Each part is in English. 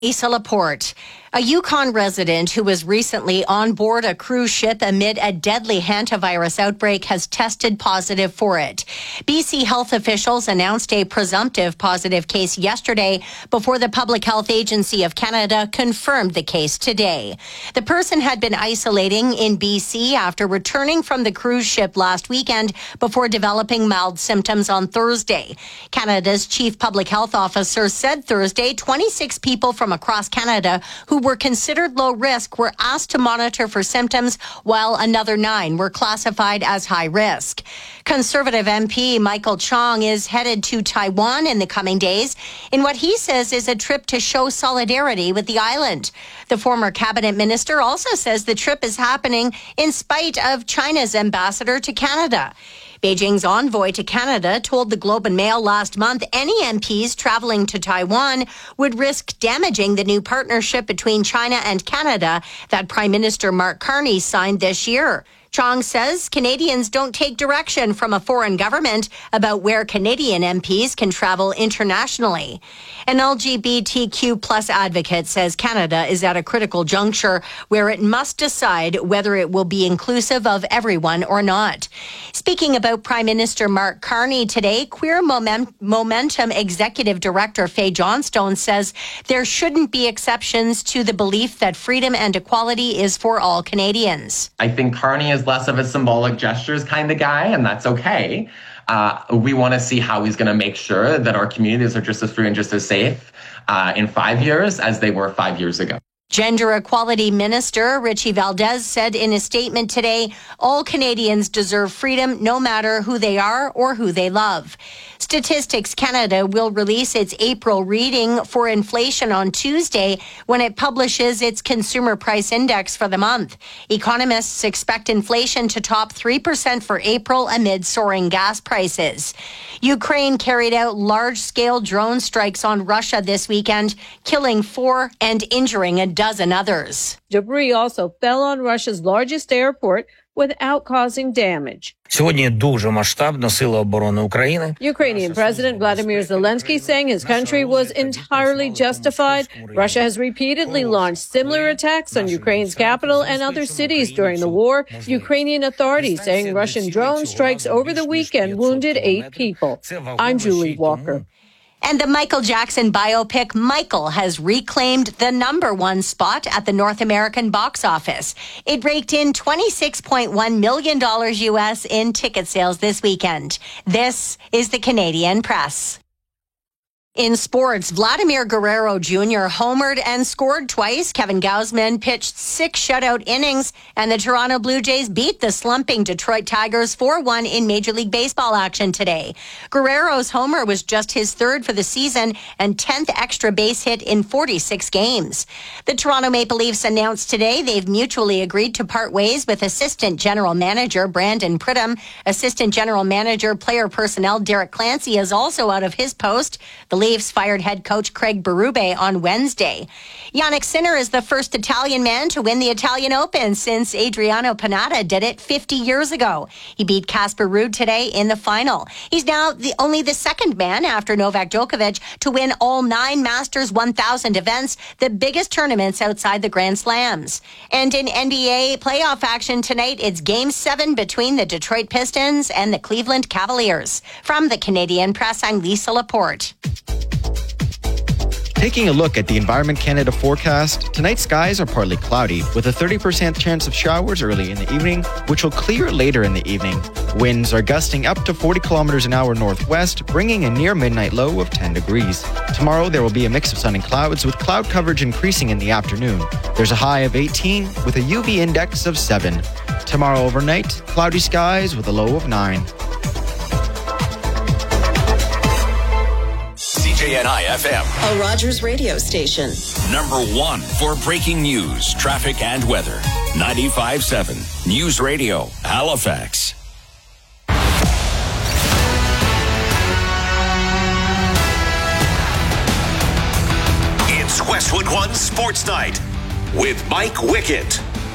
Lisa Laporte. A Yukon resident who was recently on board a cruise ship amid a deadly hantavirus outbreak has tested positive for it. BC health officials announced a presumptive positive case yesterday before the Public Health Agency of Canada confirmed the case today. The person had been isolating in BC after returning from the cruise ship last weekend before developing mild symptoms on Thursday. Canada's chief public health officer said Thursday 26 people from across Canada who were considered low risk were asked to monitor for symptoms, while another 9 were classified as high risk. Conservative MP Michael Chong is headed to Taiwan in the coming days in what he says is a trip to show solidarity with the island. The former cabinet minister also says the trip is happening in spite of China's ambassador to Canada. Beijing's envoy to Canada told the Globe and Mail last month any MPs traveling to Taiwan would risk damaging the new partnership between China and Canada that Prime Minister Mark Carney signed this year. Chong says Canadians don't take direction from a foreign government about where Canadian MPs can travel internationally. An LGBTQ plus advocate says Canada is at a critical juncture where it must decide whether it will be inclusive of everyone or not. Speaking about Prime Minister Mark Carney today, Queer Momentum Executive Director Faye Johnstone says there shouldn't be exceptions to the belief that freedom and equality is for all Canadians. I think Carney is less of a symbolic gestures kind of guy, and that's okay. We want to see how he's going to make sure that our communities are just as free and just as safe in 5 years as they were 5 years ago. Gender Equality Minister Richie Valdez said in a statement today, all Canadians deserve freedom no matter who they are or who they love. Statistics Canada will release its April reading for inflation on Tuesday when it publishes its consumer price index for the month. Economists expect inflation to top 3% for April amid soaring gas prices. Ukraine carried out large-scale drone strikes on Russia this weekend, killing 4 and injuring a dozen others. Debris also fell on Russia's largest airport without causing damage. Сьогодні дуже масштабно сили оборони України. Ukrainian President Vladimir Zelensky saying his country was entirely justified. Russia has repeatedly launched similar attacks on Ukraine's capital and other cities during the war. Ukrainian authorities saying Russian drone strikes over the weekend wounded 8 people. I'm Julie Walker. And the Michael Jackson biopic Michael has reclaimed the #1 spot at the North American box office. It raked in $26.1 million US in ticket sales this weekend. This is the Canadian Press. In sports, Vladimir Guerrero Jr. homered and scored twice. Kevin Gausman pitched 6 shutout innings, and the Toronto Blue Jays beat the slumping Detroit Tigers 4-1 in Major League Baseball action today. Guerrero's homer was just his 3rd for the season and 10th extra base hit in 46 games. The Toronto Maple Leafs announced today they've mutually agreed to part ways with Assistant General Manager Brandon Pridham. Assistant General Manager Player Personnel Derek Clancy is also out of his post. The Leafs fired head coach Craig Berube on Wednesday. Jannik Sinner is the first Italian man to win the Italian Open since Adriano Panatta did it 50 years ago. He beat Casper Ruud today in the final. He's now only the second man after Novak Djokovic to win all 9 Masters 1000 events, the biggest tournaments outside the Grand Slams. And in NBA playoff action tonight, it's Game 7 between the Detroit Pistons and the Cleveland Cavaliers. From the Canadian Press, I'm Lisa Laporte. Taking a look at the Environment Canada forecast, tonight's skies are partly cloudy with a 30% chance of showers early in the evening, which will clear later in the evening. Winds are gusting up to 40 kilometers an hour northwest, bringing a near midnight low of 10 degrees. Tomorrow, there will be a mix of sun and clouds with cloud coverage increasing in the afternoon. There's a high of 18 with a UV index of 7. Tomorrow overnight, cloudy skies with a low of 9. CJNI FM, a Rogers radio station. #1 for breaking news, traffic, and weather. 95.7 News Radio, Halifax. It's Westwood One Sports Night with Mike Wickett.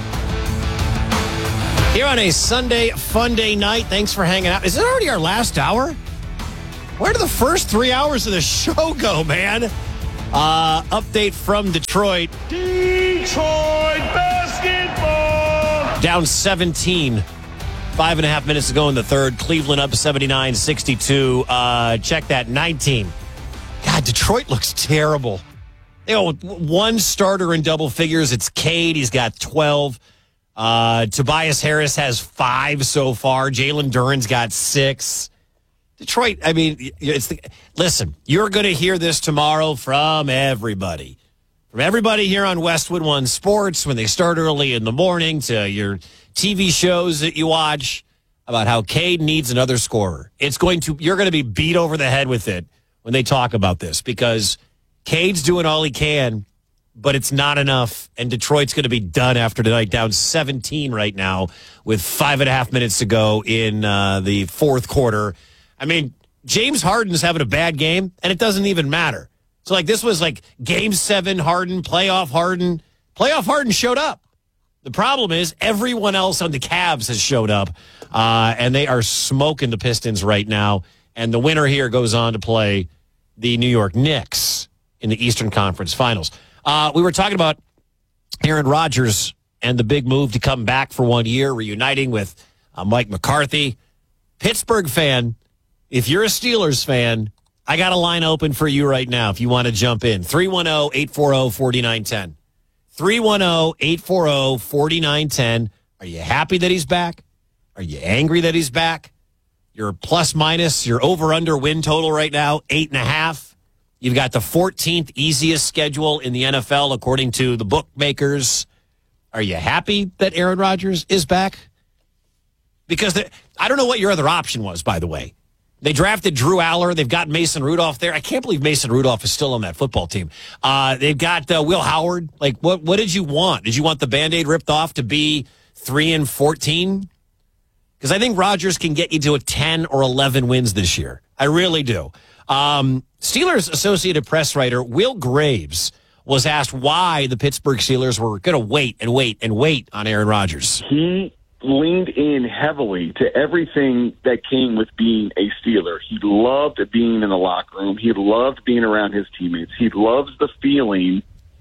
Here on a Sunday fun day night. Thanks for hanging out. Is it already our last hour? Where did the first 3 hours of the show go, man? Update from Detroit. Detroit basketball. Down 17. 5.5 minutes to go in the third. Cleveland up 79-62. Check that, 19. God, Detroit looks terrible. One starter in double figures. It's Cade. He's got 12. Tobias Harris has 5 so far. Jalen Duren's got 6. Detroit, I mean, listen, you're going to hear this tomorrow from everybody. From everybody here on Westwood One Sports when they start early in the morning to your TV shows that you watch about how Cade needs another scorer. You're going to be beat over the head with it when they talk about this because Cade's doing all he can, but it's not enough, and Detroit's going to be done after tonight, down 17 right now with 5.5 minutes to go in the fourth quarter. I mean, James Harden's having a bad game, and it doesn't even matter. So, this was Game 7 Harden, playoff Harden. Playoff Harden showed up. The problem is everyone else on the Cavs has showed up, and they are smoking the Pistons right now. And the winner here goes on to play the New York Knicks in the Eastern Conference Finals. We were talking about Aaron Rodgers and the big move to come back for 1 year, reuniting with Mike McCarthy. Pittsburgh fan, if you're a Steelers fan, I got a line open for you right now if you want to jump in. 310-840-4910. 310-840-4910. Are you happy that he's back? Are you angry that he's back? Your plus minus, your over-under win total right now, 8.5. You've got the 14th easiest schedule in the NFL according to the bookmakers. Are you happy that Aaron Rodgers is back? Because I don't know what your other option was, by the way. They drafted Drew Aller. They've got Mason Rudolph there. I can't believe Mason Rudolph is still on that football team. They've got Will Howard. What did you want? Did you want the Band-Aid ripped off to be 3-14? Because I think Rodgers can get you to a 10 or 11 wins this year. I really do. Steelers Associated Press writer Will Graves was asked why the Pittsburgh Steelers were going to wait on Aaron Rodgers. He leaned in heavily to everything that came with being a Steeler. He loved being in the locker room. He loved being around his teammates. He loves the feeling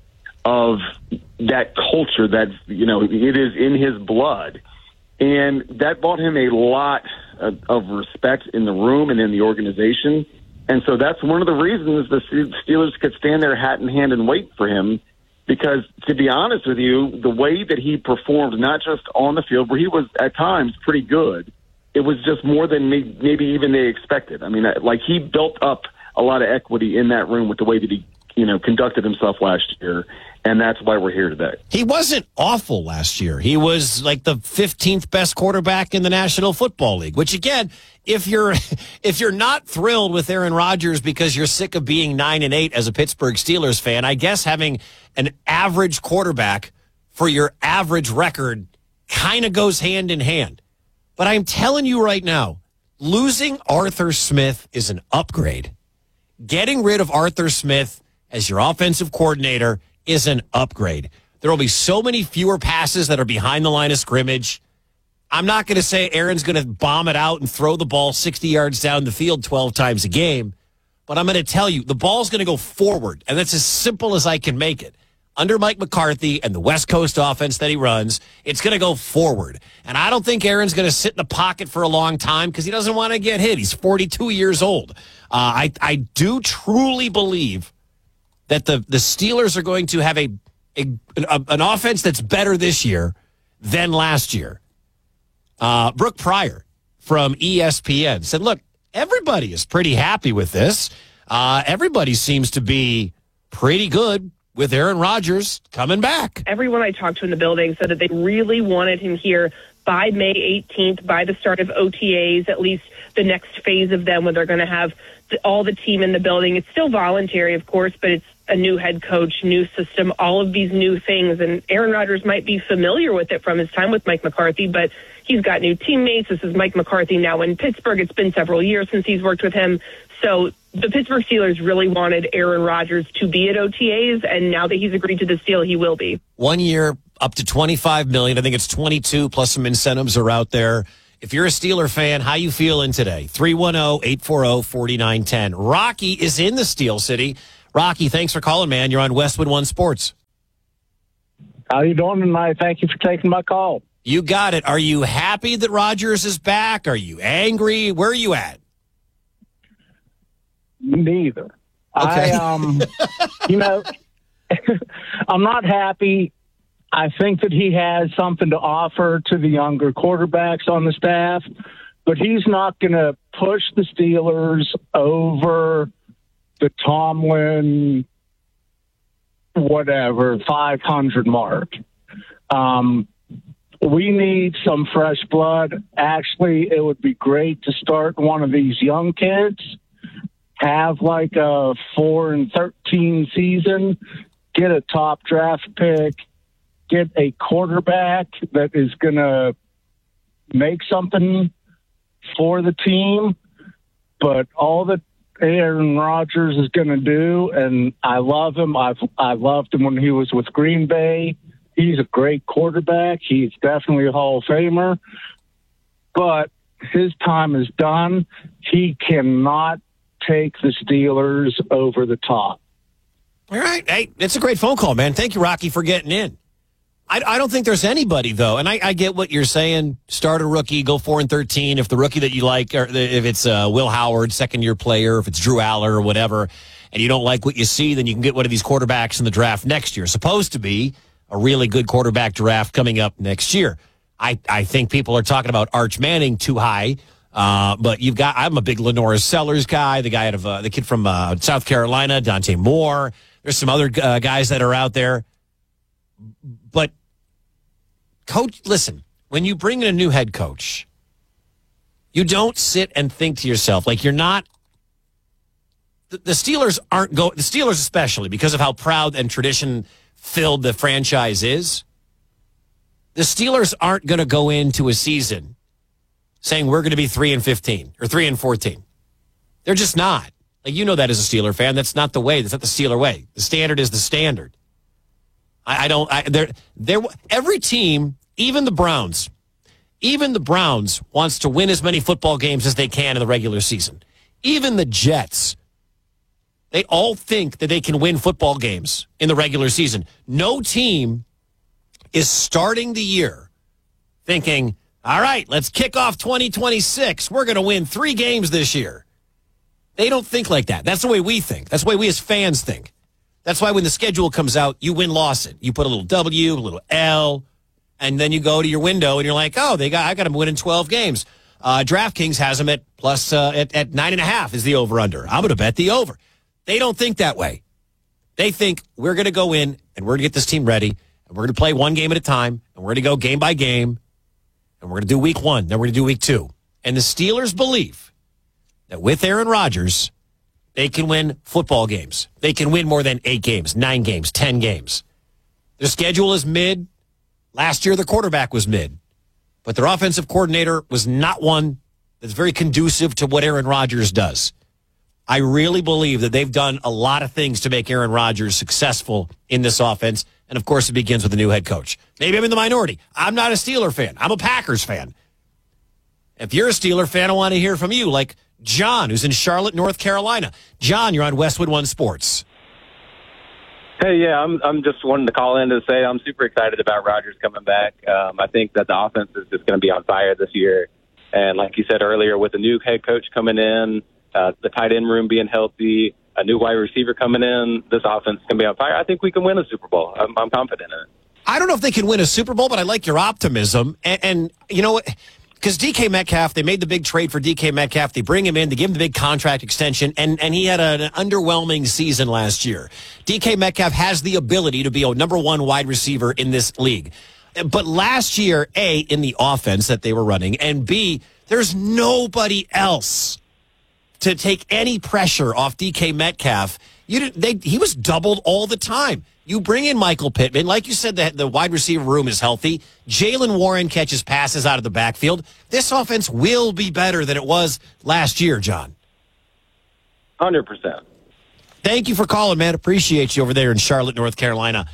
of that culture that, it is in his blood. And that brought him a lot of respect in the room and in the organization. And so that's one of the reasons the Steelers could stand their hat in hand and wait for him. Because, to be honest with you, the way that he performed, not just on the field, where he was at times pretty good, it was just more than maybe even they expected. I mean, he built up a lot of equity in that room with the way that he, conducted himself last year. And that's why we're here today. He wasn't awful last year. He was the 15th best quarterback in the National Football League, which again, if you're not thrilled with Aaron Rodgers because you're sick of being 9-8 as a Pittsburgh Steelers fan, I guess having an average quarterback for your average record kind of goes hand in hand. But I'm telling you right now, losing Arthur Smith is an upgrade. Getting rid of Arthur Smith as your offensive coordinator is an upgrade. There will be so many fewer passes that are behind the line of scrimmage. I'm not going to say Aaron's going to bomb it out and throw the ball 60 yards down the field 12 times a game, but I'm going to tell you, the ball's going to go forward, and that's as simple as I can make it. Under Mike McCarthy and the West Coast offense that he runs, it's going to go forward. And I don't think Aaron's going to sit in the pocket for a long time because he doesn't want to get hit. He's 42 years old. I do truly believe that the Steelers are going to have an offense that's better this year than last year. Brooke Pryor from ESPN said, look, everybody is pretty happy with this. Everybody seems to be pretty good with Aaron Rodgers coming back. Everyone I talked to in the building said that they really wanted him here by May 18th, by the start of OTAs, at least the next phase of them when they're going to have all the team in the building. It's still voluntary, of course, but it's a new head coach, new system, all of these new things. And Aaron Rodgers might be familiar with it from his time with Mike McCarthy, but he's got new teammates. This is Mike McCarthy now in Pittsburgh. It's been several years since he's worked with him. So the Pittsburgh Steelers really wanted Aaron Rodgers to be at OTAs, and now that he's agreed to this deal, he will be. 1 year, up to $25 million. I think it's 22 plus some incentives are out there. If you're a Steeler fan, how you feeling today? 310-840-4910. Rocky is in the Steel City. Rocky, thanks for calling, man. You're on Westwood One Sports. How you doing tonight? Thank you for taking my call. You got it. Are you happy that Rodgers is back? Are you angry? Where are you at? Neither. Okay. I'm not happy. I think that he has something to offer to the younger quarterbacks on the staff, but he's not going to push the Steelers over the Tomlin, 500 mark. We need some fresh blood. Actually, it would be great to start one of these young kids, have like a 4-13 season, get a top draft pick, get a quarterback that is going to make something for the team. But all that Aaron Rodgers is going to do, and I love him. I loved him when he was with Green Bay. He's a great quarterback. He's definitely a Hall of Famer. But his time is done. He cannot take the Steelers over the top. All right. Hey, it's a great phone call, man. Thank you, Rocky, for getting in. I don't think there's anybody, though, and I get what you're saying. Start a rookie, go 4-13. If the rookie that you like, or if it's Will Howard, second-year player, if it's Drew Aller or whatever, and you don't like what you see, then you can get one of these quarterbacks in the draft next year. Supposed to be a really good quarterback draft coming up next year. I think people are talking about Arch Manning too high, but I'm a big Lenora Sellers guy, the guy out of the kid from South Carolina, Dante Moore. There's some other guys that are out there. But, coach, listen, when you bring in a new head coach, you don't sit and think to yourself, like, you're not, the Steelers aren't the Steelers especially, because of how proud and tradition-filled the franchise is, the Steelers aren't going to go into a season saying we're going to be 3-15 or 3-14. They're just not. Like, you know that as a Steeler fan. That's not the way. That's not the Steeler way. The standard is the standard. Every team, even the Browns wants to win as many football games as they can in the regular season. Even the Jets, they all think that they can win football games in the regular season. No team is starting the year thinking, all right, let's kick off 2026. We're going to win 3 games this year. They don't think like that. That's the way we think. That's the way we as fans think. That's why when the schedule comes out, you win-loss it. You put a little W, a little L, and then you go to your window and you're like, oh, I got them winning 12 games. DraftKings has them at 9.5 is the over-under. I'm going to bet the over. They don't think that way. They think we're going to go in and we're going to get this team ready, and we're going to play one game at a time, and we're going to go game by game, and we're going to do week 1, then we're going to do week 2. And the Steelers believe that with Aaron Rodgers, they can win football games. They can win more than 8 games, 9 games, 10 games. Their schedule is mid. Last year, their quarterback was mid. But their offensive coordinator was not one that's very conducive to what Aaron Rodgers does. I really believe that they've done a lot of things to make Aaron Rodgers successful in this offense. And, of course, it begins with a new head coach. Maybe I'm in the minority. I'm not a Steeler fan. I'm a Packers fan. If you're a Steeler fan, I want to hear from you, like John, who's in Charlotte, North Carolina. John, you're on Westwood One Sports. Hey, yeah, I'm just wanting to call in to say I'm super excited about Rodgers coming back. I think that the offense is just going to be on fire this year. And like you said earlier, with a new head coach coming in, the tight end room being healthy, a new wide receiver coming in, this offense is going to be on fire. I think we can win a Super Bowl. I'm confident in it. I don't know if they can win a Super Bowl, but I like your optimism. And you know what? Because DK Metcalf, they made the big trade for DK Metcalf. They bring him in. They give him the big contract extension. And he had an underwhelming season last year. DK Metcalf has the ability to be a number 1 wide receiver in this league. But last year, A, in the offense that they were running, and B, there's nobody else to take any pressure off DK Metcalf. He was doubled all the time. You bring in Michael Pittman. Like you said, the wide receiver room is healthy. Jaylen Warren catches passes out of the backfield. This offense will be better than it was last year, John. 100%. Thank you for calling, man. Appreciate you over there in Charlotte, North Carolina.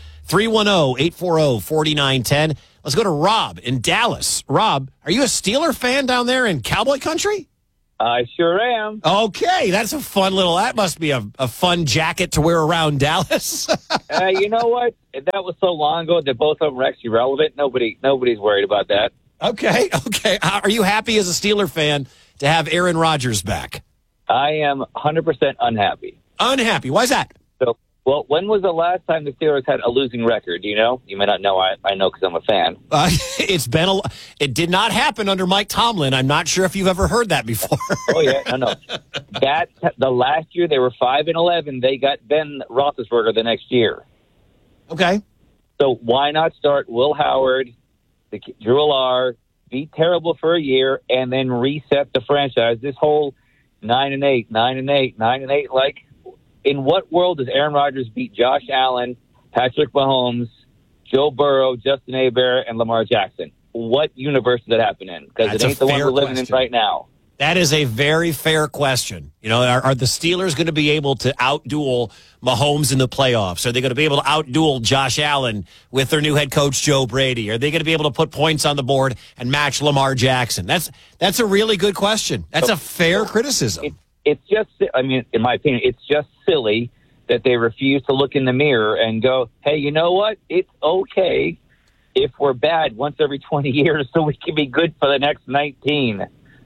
310-840-4910. Let's go to Rob in Dallas. Rob, are you a Steeler fan down there in Cowboy country? I sure am. Okay, that must be a fun jacket to wear around Dallas. You know what? That was so long ago that both of them are actually relevant. Nobody's worried about that. Okay. Are you happy as a Steeler fan to have Aaron Rodgers back? I am 100% unhappy. Unhappy? Why's that? Well, when was the last time the Steelers had a losing record? Do you know? You may not know. I know because I'm a fan. It did not happen under Mike Tomlin. I'm not sure if you've ever heard that before. Oh yeah, no. The last year they were 5-11. They got Ben Roethlisberger the next year. Okay. So why not start Will Howard, Drew Allar, be terrible for a year, and then reset the franchise? This whole 9-8, 9-8, 9-8, like. In what world does Aaron Rodgers beat Josh Allen, Patrick Mahomes, Joe Burrow, Justin Herbert, and Lamar Jackson? What universe does that happen in? Because it ain't the one we're living in right now. That is a very fair question. You know, are the Steelers going to be able to outduel Mahomes in the playoffs? Are they going to be able to outduel Josh Allen with their new head coach, Joe Brady? Are they going to be able to put points on the board and match Lamar Jackson? That's a really good question. That's a fair criticism. It's just, I mean, in my opinion, it's just silly that they refuse to look in the mirror and go, hey, you know what? It's okay if we're bad once every 20 years so we can be good for the next 19.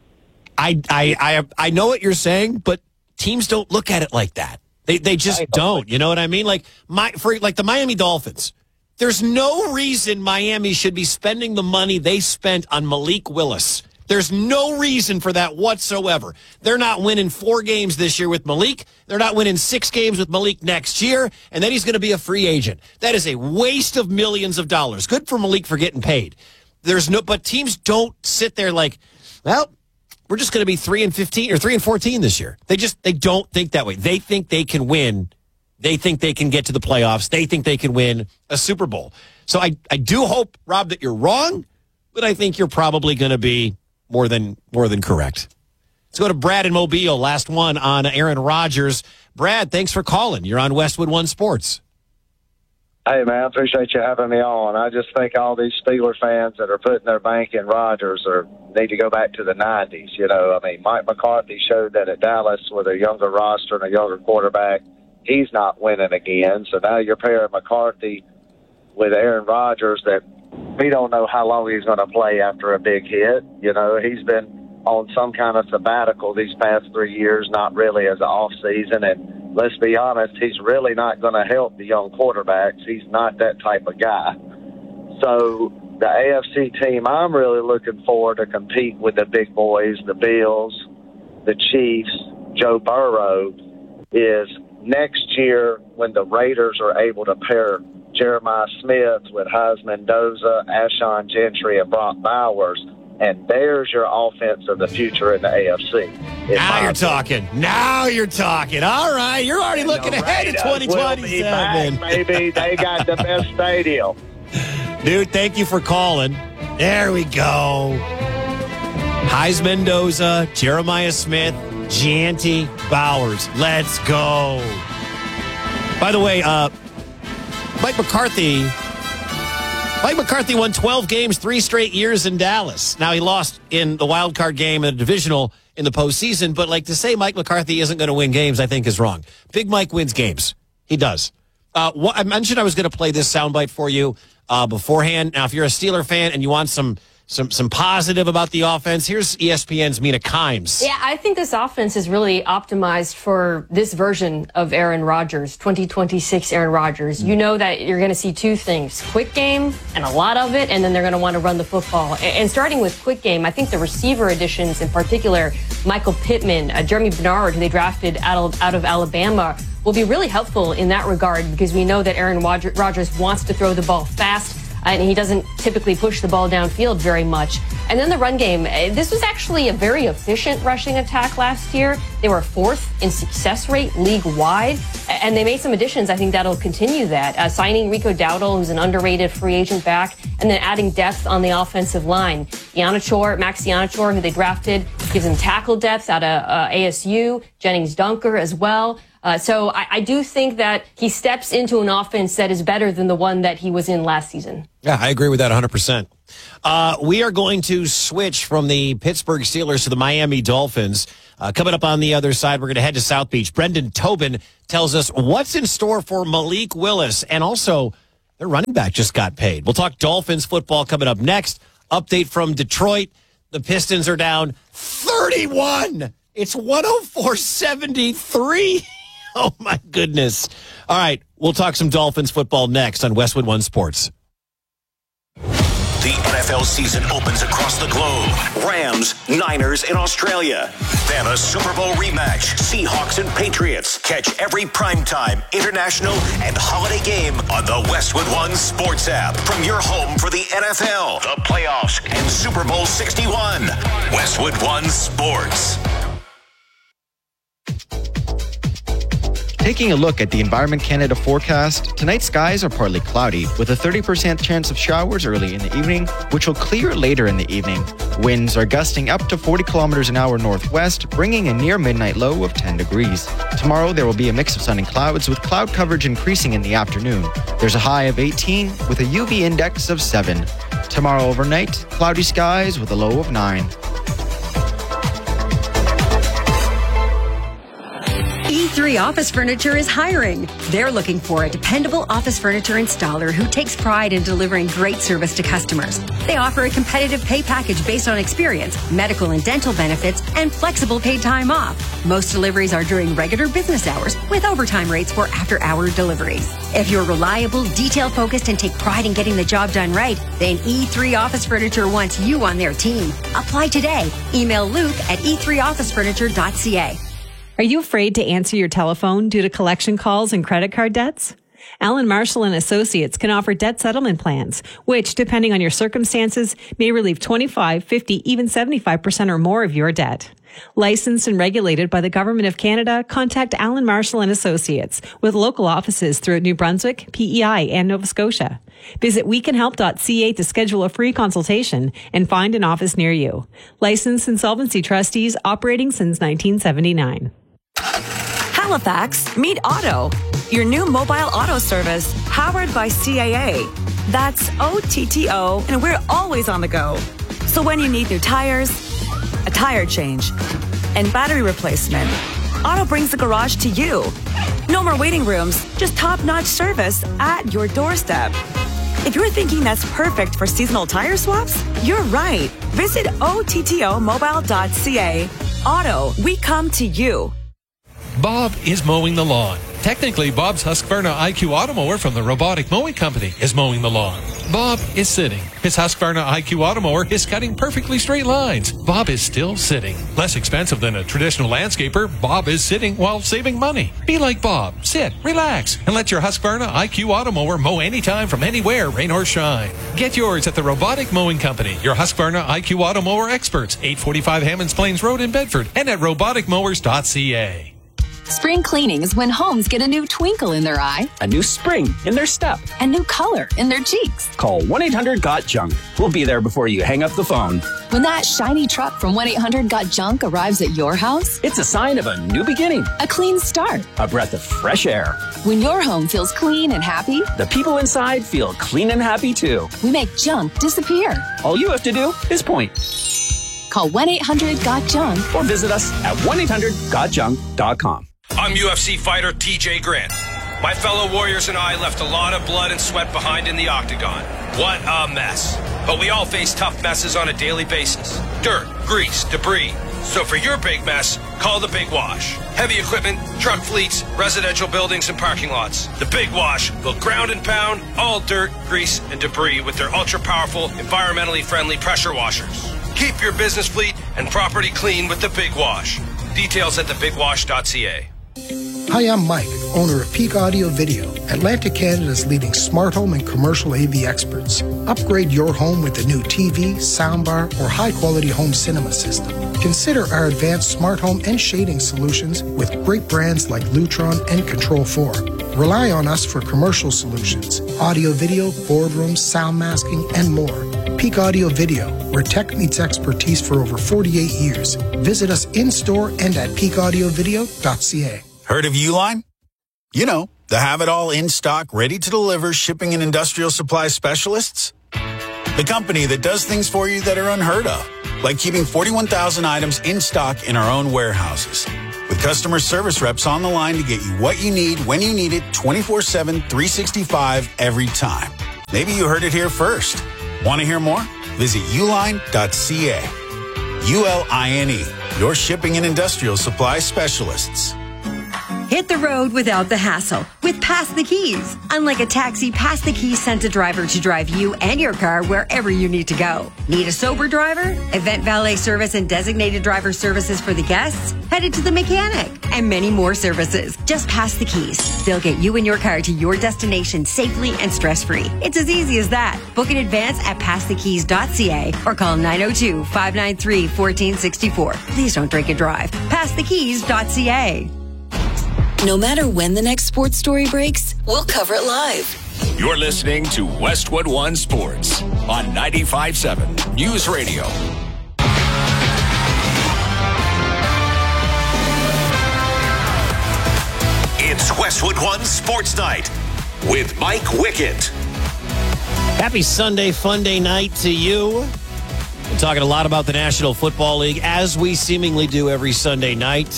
I know what you're saying, but teams don't look at it like that. They just don't. You know what I mean? Like the Miami Dolphins. There's no reason Miami should be spending the money they spent on Malik Willis. There's no reason for that whatsoever. They're not winning 4 games this year with Malik. They're not winning 6 games with Malik next year, and then he's going to be a free agent. That is a waste of millions of dollars. Good for Malik for getting paid. But teams don't sit there like, well, we're just going to be 3-15 or 3-14 this year. They don't think that way. They think they can win. They think they can get to the playoffs. They think they can win a Super Bowl. So I do hope, Rob, that you're wrong, but I think you're probably going to be more than correct. Let's go to Brad in Mobile. Last one on Aaron Rodgers. Brad, thanks for calling. You're on Westwood One Sports. Hey, man, I appreciate you having me on. I just think all these Steeler fans that are putting their bank in Rodgers need to go back to the 90s. You know, I mean, Mike McCarthy showed that at Dallas with a younger roster and a younger quarterback, he's not winning again. So now you're pairing McCarthy with Aaron Rodgers that we don't know how long he's going to play after a big hit. You know, he's been on some kind of sabbatical these past 3 years, not really as an off season. And let's be honest, he's really not going to help the young quarterbacks. He's not that type of guy. So the AFC team I'm really looking forward to compete with the big boys, the Bills, the Chiefs, Joe Burrow, is next year when the Raiders are able to pair Jeremiah Smith with Haz Mendoza, Ashon Gentry, and Brock Bowers, and there's your offense of the future in the AFC. Now you're talking. All right, you're already looking ahead to 2027. Maybe they got the best stadium. Dude, thank you for calling. There we go. Haz Mendoza, Jeremiah Smith, Janty, Bowers. Let's go. By the way, Mike McCarthy won 12 games 3 straight years in Dallas. Now, he lost in the wild card game and a divisional in the postseason, but to say Mike McCarthy isn't going to win games, I think is wrong. Big Mike wins games. He does. I mentioned I was going to play this soundbite for you beforehand. Now, if you're a Steeler fan and you want some positive about the offense, here's ESPN's Mina Kimes. Yeah, I think this offense is really optimized for this version of Aaron Rodgers, 2026 Aaron Rodgers. You know that you're going to see 2 things, quick game and a lot of it, and then they're going to want to run the football. And starting with quick game, I think the receiver additions in particular, Michael Pittman, Jeremy Bernard, who they drafted out of Alabama, will be really helpful in that regard because we know that Aaron Rodgers wants to throw the ball fast. And he doesn't typically push the ball downfield very much. And then the run game. This was actually a very efficient rushing attack last year. They were 4th in success rate league-wide. And they made some additions. I think that'll continue that. Signing Rico Dowdle, who's an underrated free agent back, and then adding depth on the offensive line. Max Ianachor, who they drafted, gives him tackle depth out of ASU. Jennings Dunker as well. So I do think that he steps into an offense that is better than the one that he was in last season. Yeah, I agree with that 100%. We are going to switch from the Pittsburgh Steelers to the Miami Dolphins. Coming up on the other side, we're going to head to South Beach. Brendan Tobin tells us what's in store for Malik Willis. And also, their running back just got paid. We'll talk Dolphins football coming up next. Update from Detroit. The Pistons are down 31. It's 104-73. Oh, my goodness. All right, we'll talk some Dolphins football next on Westwood One Sports. The NFL season opens across the globe. Rams, Niners in Australia. Then a Super Bowl rematch. Seahawks and Patriots. Catch every primetime, international, and holiday game on the Westwood One Sports app. From your home for the NFL, the playoffs, and Super Bowl 61. Westwood One Sports. Taking a look at the Environment Canada forecast, tonight's skies are partly cloudy with a 30% chance of showers early in the evening, which will clear later in the evening. Winds are gusting up to 40 kilometers an hour northwest, bringing a near midnight low of 10 degrees. Tomorrow, there will be a mix of sun and clouds with cloud coverage increasing in the afternoon. There's a high of 18 with a UV index of 7. Tomorrow overnight, cloudy skies with a low of 9. E3 Office Furniture is hiring. They're looking for a dependable office furniture installer who takes pride in delivering great service to customers. They offer a competitive pay package based on experience, medical and dental benefits, and flexible paid time off. Most deliveries are during regular business hours with overtime rates for after-hour deliveries. If you're reliable, detail-focused, and take pride in getting the job done right, then E3 Office Furniture wants you on their team. Apply today. Email Luke at e3officefurniture.ca. Are you afraid to answer your telephone due to collection calls and credit card debts? Allen Marshall and Associates can offer debt settlement plans, which, depending on your circumstances, may relieve 25, 50, even 75% or more of your debt. Licensed and regulated by the Government of Canada, contact Allen Marshall and Associates with local offices throughout New Brunswick, PEI, and Nova Scotia. Visit wecanhelp.ca to schedule a free consultation and find an office near you. Licensed insolvency trustees operating since 1979. Halifax, meet Auto, your new mobile auto service powered by CAA. That's OTTO, and we're always on the go. So when you need new tires, a tire change, and battery replacement, Auto brings the garage to you. No more waiting rooms, just top-notch service at your doorstep. If you're thinking that's perfect for seasonal tire swaps, you're right. Visit OTTOmobile.ca. Auto, we come to you. Bob is mowing the lawn. Technically, Bob's Husqvarna IQ Automower from the Robotic Mowing Company is mowing the lawn. Bob is sitting. His Husqvarna IQ Automower is cutting perfectly straight lines. Bob is still sitting. Less expensive than a traditional landscaper, Bob is sitting while saving money. Be like Bob. Sit, relax, and let your Husqvarna IQ Automower mow anytime from anywhere, rain or shine. Get yours at the Robotic Mowing Company, your Husqvarna IQ Automower experts, 845 Hammonds Plains Road in Bedford, and at roboticmowers.ca. Spring cleaning is when homes get a new twinkle in their eye, a new spring in their step, a new color in their cheeks. Call 1-800-GOT-JUNK. We'll be there before you hang up the phone. When that shiny truck from 1-800-GOT-JUNK arrives at your house, it's a sign of a new beginning, a clean start, a breath of fresh air. When your home feels clean and happy, the people inside feel clean and happy too. We make junk disappear. All you have to do is point. Call 1-800-GOT-JUNK or visit us at 1-800-GOTJUNK.com. I'm UFC fighter TJ Grant. My fellow warriors and I left a lot of blood and sweat behind in the octagon. What a mess. But we all face tough messes on a daily basis. Dirt, grease, debris. So for your big mess, call the Big Wash. Heavy equipment, truck fleets, residential buildings, and parking lots. The Big Wash will ground and pound all dirt, grease, and debris with their ultra-powerful, environmentally friendly pressure washers. Keep your business fleet and property clean with the Big Wash. Details at thebigwash.ca. Hi, I'm Mike, owner of Peak Audio Video, Atlantic Canada's leading smart home and commercial AV experts. Upgrade your home with a new TV, soundbar, or high-quality home cinema system. Consider our advanced smart home and shading solutions with great brands like Lutron and Control4. Rely on us for commercial solutions, audio, video, boardrooms, sound masking, and more. Peak Audio Video, where tech meets expertise for over 48 years. Visit us in-store and at peakAudiovideo.ca. Heard of Uline? You know, the have-it-all in-stock, ready-to-deliver shipping and industrial supply specialists. The company that does things for you that are unheard of, like keeping 41,000 items in stock in our own warehouses. With customer service reps on the line to get you what you need, when you need it, 24/7, 365, every time. Maybe you heard it here first. Want to hear more? Visit uline.ca. ULINE, your shipping and industrial supply specialists. Hit the road without the hassle with Pass the Keys. Unlike a taxi, Pass the Keys sends a driver to drive you and your car wherever you need to go. Need a sober driver? Event valet service and designated driver services for the guests? Headed to the mechanic. And many more services. Just Pass the Keys. They'll get you and your car to your destination safely and stress-free. It's as easy as that. Book in advance at passthekeys.ca or call 902-593-1464. Please don't drink and drive. Passthekeys.ca. No matter when the next sports story breaks, we'll cover it live. You're listening to Westwood One Sports on 95.7 News Radio. It's Westwood One Sports Night with Mike Wickett. Happy Sunday, fun day night to you. We're talking a lot about the National Football League, as we seemingly do every Sunday night.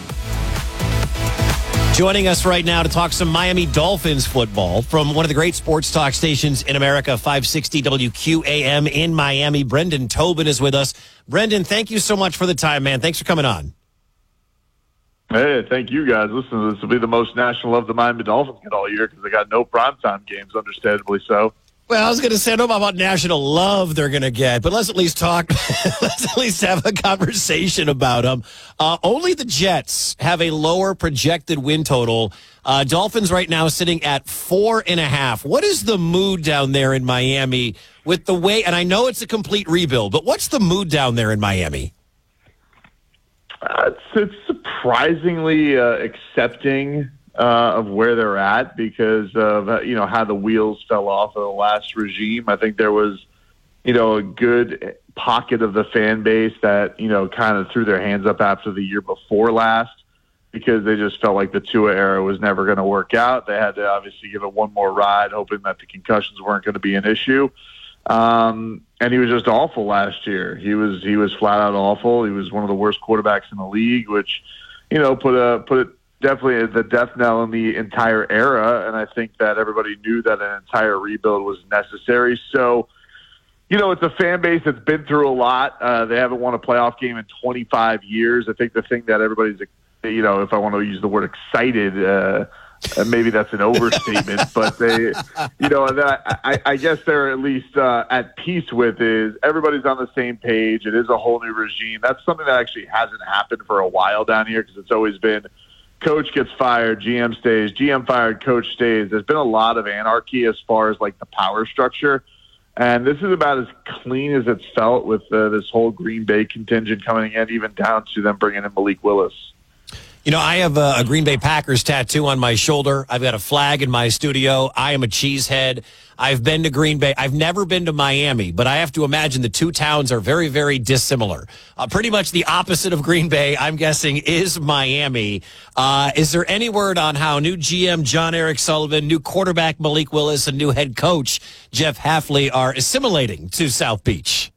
Joining us right now to talk some Miami Dolphins football from one of the great sports talk stations in America, 560 WQAM in Miami. Brendan Tobin is with us. Brendan, thank you so much for the time, man. Thanks for coming on. Hey, thank you guys. Listen, this will be the most national love the Miami Dolphins get all year because they got no primetime games, understandably so. Well, I was going to say, I don't know about national love they're going to get, but let's at least talk. Let's at least have a conversation about them. Only the Jets have a lower projected win total. Dolphins right now sitting at 4.5. What is the mood down there in Miami with the way, and I know it's a complete rebuild, but what's the mood down there in Miami? It's surprisingly accepting of where they're at because of how the wheels fell off of the last regime. I think there was a good pocket of the fan base that kind of threw their hands up after the year before last because they just felt like the Tua era was never going to work out. They had to obviously give it one more ride, hoping that the concussions weren't going to be an issue. And he was just awful last year. He was flat out awful. He was one of the worst quarterbacks in the league, which put it definitely the death knell in the entire era, and I think that everybody knew that an entire rebuild was necessary. So, it's a fan base that's been through a lot. They haven't won a playoff game in 25 years. I think the thing that everybody's, if I want to use the word excited, maybe that's an overstatement, but they, I guess they're at least at peace with is everybody's on the same page. It is a whole new regime. That's something that actually hasn't happened for a while down here because it's always been coach gets fired, GM stays, GM fired, coach stays. There's been a lot of anarchy as far as like the power structure. And this is about as clean as it's felt with this whole Green Bay contingent coming in, even down to them bringing in Malik Willis. I have a Green Bay Packers tattoo on my shoulder. I've got a flag in my studio. I am a cheesehead. I've been to Green Bay. I've never been to Miami, but I have to imagine the two towns are very, very dissimilar. Pretty much the opposite of Green Bay, I'm guessing, is Miami. Is there any word on how new GM John Eric Sullivan, new quarterback Malik Willis, and new head coach Jeff Hafley are assimilating to South Beach?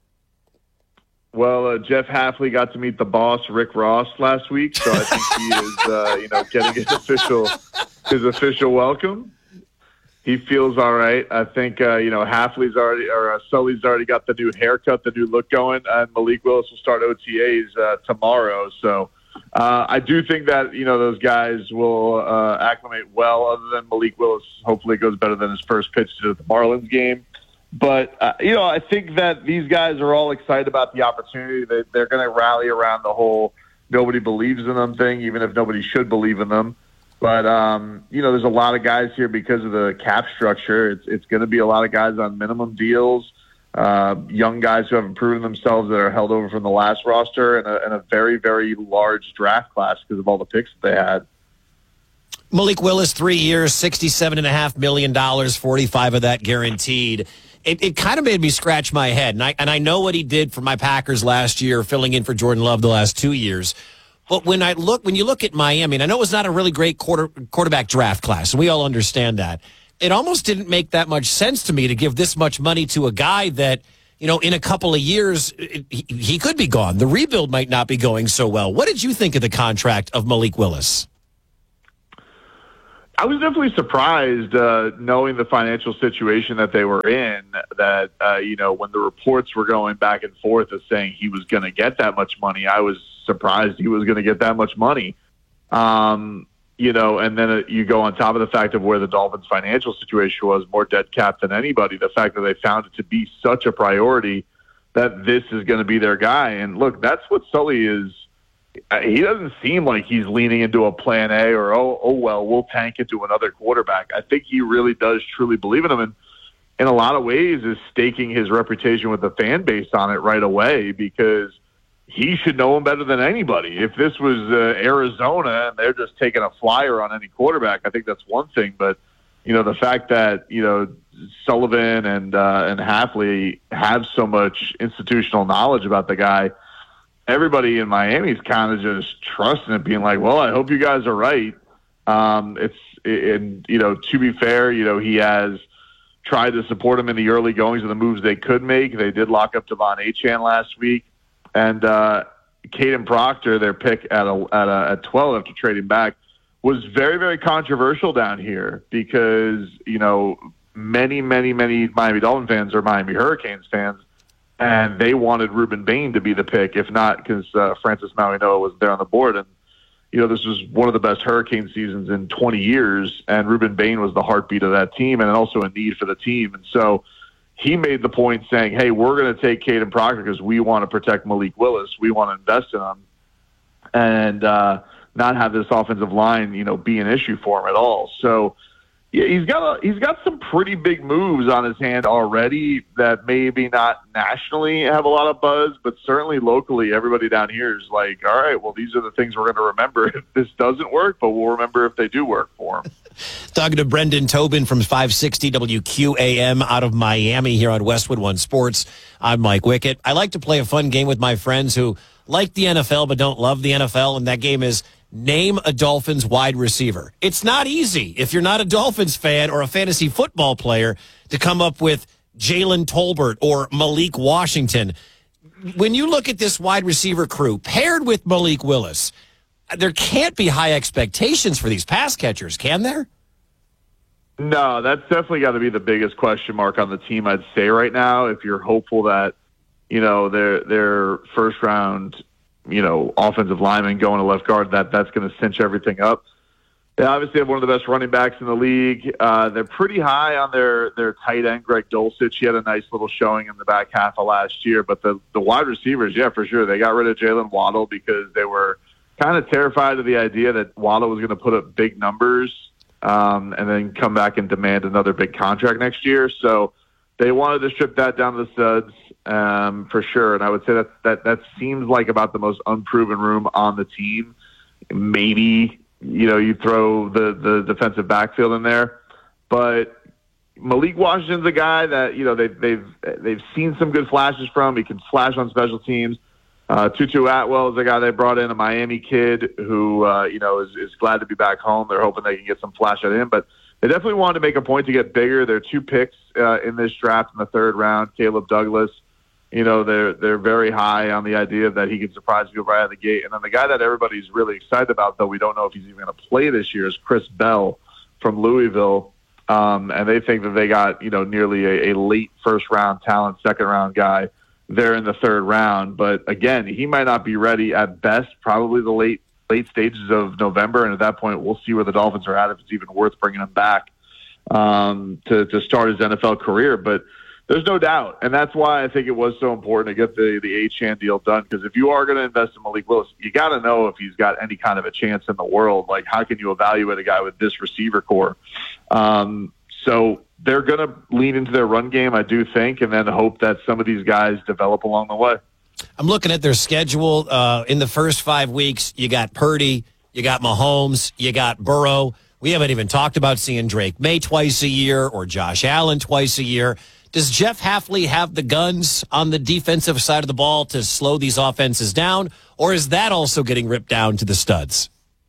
Well, Jeff Hafley got to meet the boss, Rick Ross, last week, so I think he is, getting his official welcome. He feels all right. I think, Hafley's already, or Sully's already got the new haircut, the new look going, and Malik Willis will start OTAs tomorrow. So I do think that, those guys will acclimate well, other than Malik Willis. Hopefully it goes better than his first pitch to the Marlins game. But, I think that these guys are all excited about the opportunity. They're going to rally around the whole nobody believes in them thing, even if nobody should believe in them. But, there's a lot of guys here because of the cap structure. It's going to be a lot of guys on minimum deals, young guys who haven't proven themselves that are held over from the last roster, and a very, very large draft class because of all the picks that they had. Malik Willis, 3 years, $67.5 million, 45 of that guaranteed. It kind of made me scratch my head, and I know what he did for my Packers last year, filling in for Jordan Love the last 2 years. But when you look at Miami, and I know it was not a really great quarterback draft class, and we all understand that, it almost didn't make that much sense to me to give this much money to a guy that, in a couple of years, he could be gone. The rebuild might not be going so well. What did you think of the contract of Malik Willis? I was definitely surprised, knowing the financial situation that they were in, that, when the reports were going back and forth of saying he was going to get that much money, I was surprised he was going to get that much money. And then you go on top of the fact of where the Dolphins' financial situation was, more dead cap than anybody, the fact that they found it to be such a priority that this is going to be their guy. And look, that's what Sully is. He doesn't seem like he's leaning into a plan A or, we'll tank it to another quarterback. I think he really does truly believe in him, and in a lot of ways is staking his reputation with the fan base on it right away, because he should know him better than anybody. If this was Arizona and they're just taking a flyer on any quarterback, I think that's one thing. But, the fact that, Sullivan and Hafley have so much institutional knowledge about the guy, everybody in Miami is kind of just trusting it, being like, well, I hope you guys are right. To be fair, he has tried to support him in the early goings of the moves they could make. They did lock up Devon Achane last week. And Caden Proctor, their pick at 12 after trading back, was very, very controversial down here because, many, many, many Miami Dolphin fans are Miami Hurricanes fans, and they wanted Ruben Bain to be the pick, if not because Francis Mauigoa was there on the board. And, this was one of the best Hurricane seasons in 20 years, and Ruben Bain was the heartbeat of that team and also a need for the team. And so he made the point saying, hey, we're going to take Caden Proctor because we want to protect Malik Willis. We want to invest in him and not have this offensive line, be an issue for him at all. So yeah, he's got some pretty big moves on his hand already that maybe not nationally have a lot of buzz, but certainly locally, everybody down here is like, all right, well, these are the things we're going to remember if this doesn't work, but we'll remember if they do work for him. Talking to Brendan Tobin from 560 WQAM out of Miami here on Westwood One Sports. I'm Mike Wickett. I like to play a fun game with my friends who like the NFL but don't love the NFL, and that game is Name a Dolphins wide receiver. It's not easy if you're not a Dolphins fan or a fantasy football player to come up with Jalen Tolbert or Malik Washington. When you look at this wide receiver crew paired with Malik Willis, there can't be high expectations for these pass catchers, can there? No, that's definitely got to be the biggest question mark on the team, I'd say right now. If you're hopeful that, their first round, offensive lineman going to left guard, that's going to cinch everything up. They obviously have one of the best running backs in the league. They're pretty high on their tight end, Greg Dulcich. He had a nice little showing in the back half of last year. But the wide receivers, yeah, for sure. They got rid of Jalen Waddle because they were kind of terrified of the idea that Waddle was going to put up big numbers and then come back and demand another big contract next year. So they wanted to strip that down to the studs for sure. And I would say that seems like about the most unproven room on the team. Maybe, you throw the defensive backfield in there. But Malik Washington's a guy that, they've seen some good flashes from. He can flash on special teams. Tutu Atwell is a guy they brought in, a Miami kid who, is glad to be back home. They're hoping they can get some flash at him. But they definitely wanted to make a point to get bigger. There are 2 picks in this draft in the 3rd round. Caleb Douglas, they're very high on the idea that he can surprise people right out of the gate. And then the guy that everybody's really excited about, though we don't know if he's even going to play this year, is Chris Bell from Louisville. And they think that they got, nearly a late first-round talent, second-round guy there in the 3rd round. But, again, he might not be ready at best, probably the late stages of November. And at that point, we'll see where the Dolphins are at, if it's even worth bringing him back to start his NFL career. But there's no doubt, and that's why I think it was so important to get the Achane deal done, because if you are going to invest in Malik Willis, you got to know if he's got any kind of a chance in the world. Like, how can you evaluate a guy with this receiver core? So they're going to lean into their run game, I do think, and then hope that some of these guys develop along the way. I'm looking at their schedule. In the first 5 weeks, you got Purdy, you got Mahomes, you got Burrow. We haven't even talked about seeing Drake May twice a year or Josh Allen twice a year. Does Jeff Hafley have the guns on the defensive side of the ball to slow these offenses down, or is that also getting ripped down to the studs?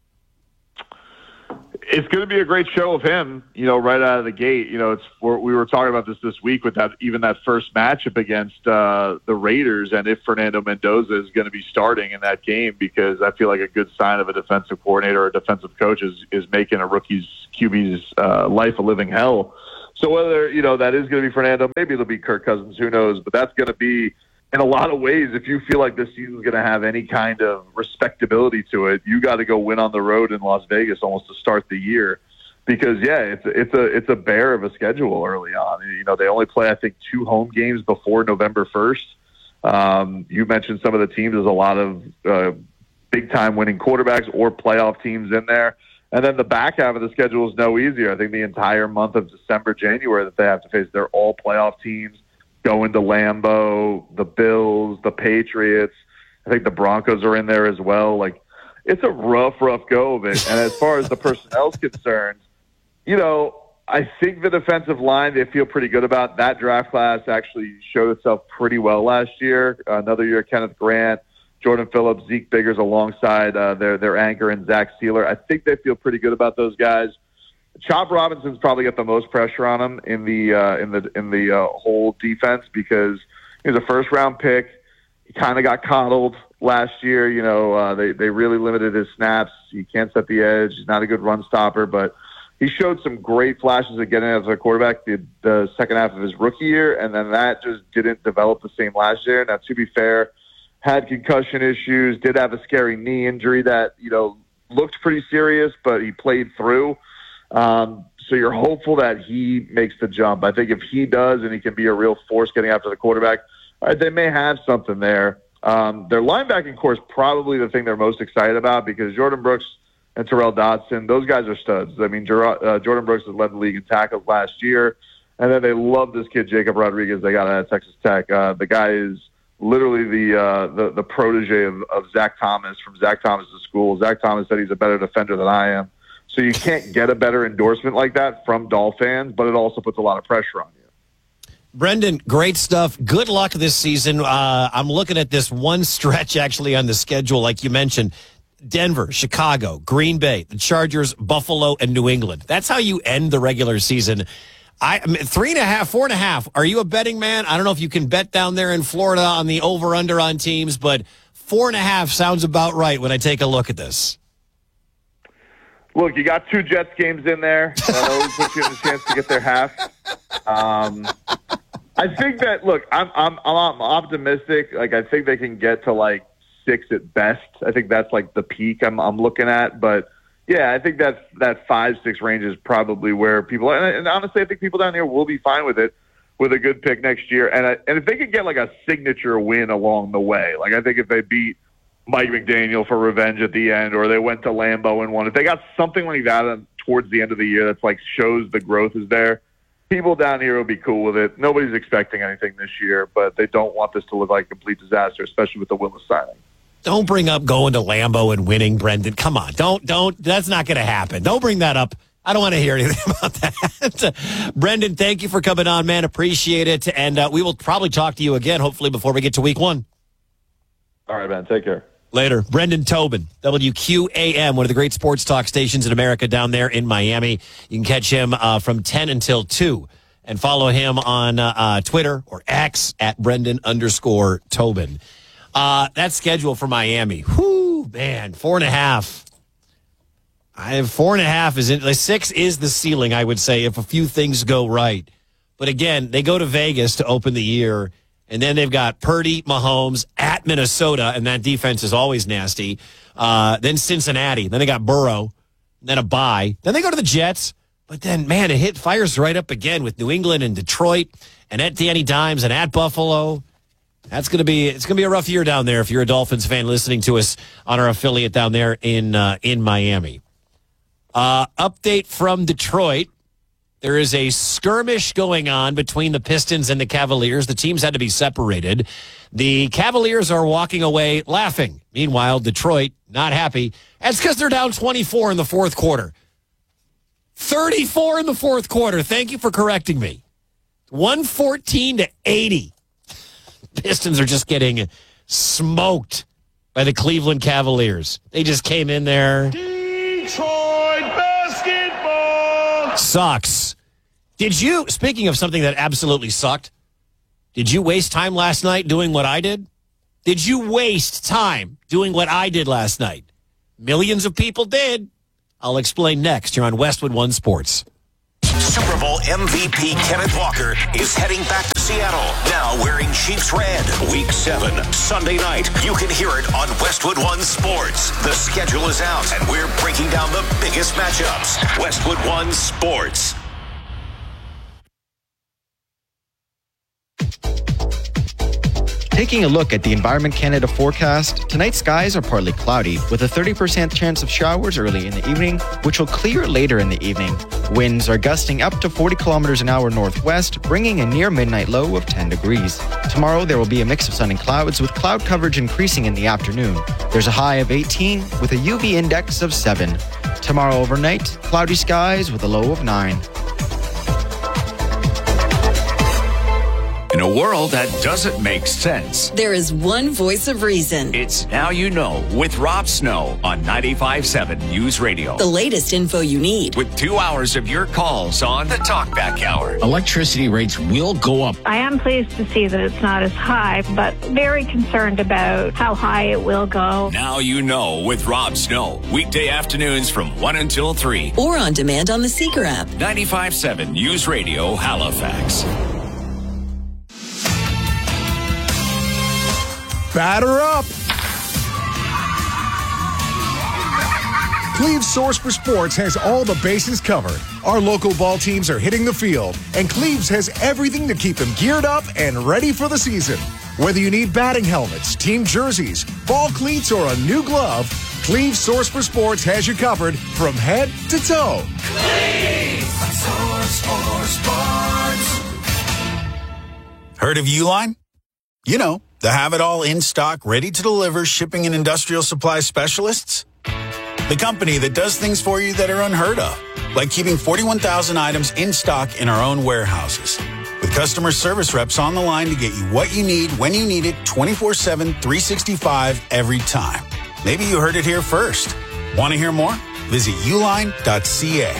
It's going to be a great show of him, right out of the gate. We were talking about this week with that first matchup against the Raiders, and if Fernando Mendoza is going to be starting in that game, because I feel like a good sign of a defensive coordinator or a defensive coach is making a rookie's QB's life a living hell. So whether, that is going to be Fernando, maybe it'll be Kirk Cousins, who knows, but that's going to be, in a lot of ways, if you feel like this season's going to have any kind of respectability to it, you got to go win on the road in Las Vegas almost to start the year, because it's a bear of a schedule early on. They only play, I think, 2 home games before November 1st. You mentioned some of the teams. There's a lot of big time winning quarterbacks or playoff teams in there, and then the back half of the schedule is no easier. I think the entire month of December, January that they have to face, they're all playoff teams. Going to Lambeau, the Bills, the Patriots. I think the Broncos are in there as well. Like, it's a rough go of it. And as far as the personnel's concerned, I think the defensive line, they feel pretty good about. That draft class actually showed itself pretty well last year. Another year, Kenneth Grant, Jordan Phillips, Zeke Biggers alongside their anchor and Zach Sealer. I think they feel pretty good about those guys. Chop Robinson's probably got the most pressure on him in the whole defense, because he was a first-round pick. He kind of got coddled last year. They really limited his snaps. He can't set the edge. He's not a good run stopper, but he showed some great flashes of getting as a quarterback the second half of his rookie year, and then that just didn't develop the same last year. Now, to be fair, had concussion issues, did have a scary knee injury that looked pretty serious, but he played through. So you're hopeful that he makes the jump. I think if he does and he can be a real force getting after the quarterback, they may have something there. Their linebacking core is probably the thing they're most excited about, because Jordan Brooks and Terrell Dodson, those guys are studs. I mean, Jordan Brooks has led the league in tackles last year, and then they love this kid, Jacob Rodriguez, they got out of Texas Tech. The guy is literally the protege of Zach Thomas from Zach Thomas's school. Zach Thomas said he's a better defender than I am. So you can't get a better endorsement like that from Dolph fans, but it also puts a lot of pressure on you. Brendan, great stuff. Good luck this season. I'm looking at this one stretch actually on the schedule, like you mentioned. Denver, Chicago, Green Bay, the Chargers, Buffalo, and New England. That's how you end the regular season. 3.5, 4.5. Are you a betting man? I don't know if you can bet down there in Florida on the over-under on teams, but 4.5 sounds about right when I take a look at this. Look, you got 2 Jets games in there. That always puts you in a chance to get their half. I think that, look, I'm optimistic. Like, I think they can get to like 6 at best. I think that's like the peak I'm looking at. But yeah, I think that 5-6 range is probably where people are. And honestly, I think people down here will be fine with it, with a good pick next year. And if they could get like a signature win along the way, like I think if they beat Mike McDaniel for revenge at the end, or they went to Lambeau and won, if they got something like that towards the end of the year that's like shows the growth is there, people down here will be cool with it. Nobody's expecting anything this year, but they don't want this to look like a complete disaster, especially with the Willis signing. Don't bring up going to Lambeau and winning, Brendan. Come on. Don't. That's not going to happen. Don't bring that up. I don't want to hear anything about that. Brendan, thank you for coming on, man. Appreciate it. And we will probably talk to you again, hopefully, before we get to week 1. All right, man. Take care. Later. Brendan Tobin, WQAM, one of the great sports talk stations in America down there in Miami. You can catch him from 10 until 2 and follow him on Twitter or X at Brendan_Tobin. That schedule for Miami. Whoo, man, 4.5. I have 4.5 is in. Like 6 is the ceiling, I would say, if a few things go right. But again, they go to Vegas to open the year, and then they've got Purdy, Mahomes at Minnesota, and that defense is always nasty. Then Cincinnati. Then they got Burrow. Then a bye. Then they go to the Jets. But then, man, it fires right up again with New England and Detroit, and at Danny Dimes and at Buffalo. It's gonna be a rough year down there if you're a Dolphins fan listening to us on our affiliate down there in Miami. Update from Detroit. There is a skirmish going on between the Pistons and the Cavaliers. The teams had to be separated. The Cavaliers are walking away laughing. Meanwhile, Detroit, not happy. That's because they're down 24 in the fourth quarter. 34 in the fourth quarter. Thank you for correcting me. 114-80. Pistons are just getting smoked by the Cleveland Cavaliers. They just came in there. Detroit basketball sucks. Speaking of something that absolutely sucked, did you waste time last night doing what I did? Did you waste time doing what I did last night? Millions of people did. I'll explain next here on Westwood One Sports. Super Bowl MVP Kenneth Walker is heading back to Seattle, now wearing Chiefs red. Week 7, Sunday night. You can hear it on Westwood One Sports. The schedule is out, and we're breaking down the biggest matchups. Westwood One Sports. Taking a look at the Environment Canada forecast, tonight's skies are partly cloudy with a 30% chance of showers early in the evening, which will clear later in the evening. Winds are gusting up to 40 kilometers an hour northwest, bringing a near midnight low of 10 degrees. Tomorrow, there will be a mix of sun and clouds with cloud coverage increasing in the afternoon. There's a high of 18 with a UV index of 7. Tomorrow overnight, cloudy skies with a low of 9. In a world that doesn't make sense, there is one voice of reason. It's Now You Know with Rob Snow on 95.7 News Radio. The latest info you need. With 2 hours of your calls on the Talkback Hour. Electricity rates will go up. I am pleased to see that it's not as high, but very concerned about how high it will go. Now You Know with Rob Snow. Weekday afternoons from 1 until 3. Or on demand on the Seeker app. 95.7 News Radio, Halifax. Batter up! Cleve's Source for Sports has all the bases covered. Our local ball teams are hitting the field, and Cleve's has everything to keep them geared up and ready for the season. Whether you need batting helmets, team jerseys, ball cleats, or a new glove, Cleve's Source for Sports has you covered from head to toe. Cleve's Source for Sports. Heard of Uline? You know, the have-it-all in-stock, ready-to-deliver shipping and industrial supply specialists? The company that does things for you that are unheard of, like keeping 41,000 items in stock in our own warehouses. With customer service reps on the line to get you what you need, when you need it, 24/7, 365, every time. Maybe you heard it here first. Want to hear more? Visit uline.ca.